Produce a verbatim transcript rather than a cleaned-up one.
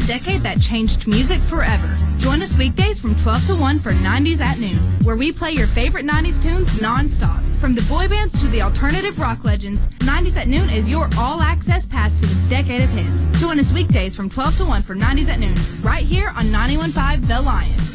the decade that changed music forever. Join us weekdays from twelve to one for nineties at Noon, where we play your favorite nineties tunes non-stop. From the boy bands to the alternative rock legends, nineties at Noon is your all-access pass to the decade of hits. Join us weekdays from twelve to one for nineties at Noon, right here on ninety-one point five The Lion.